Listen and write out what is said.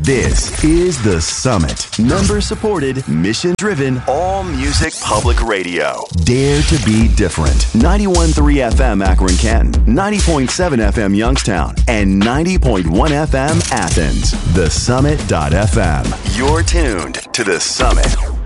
This is The Summit. Member-supported, mission-driven, all-music public radio. Dare to be different. 91.3 FM Akron Canton, 90.7 FM Youngstown, and 90.1 FM Athens. TheSummit.fm. You're tuned to The Summit.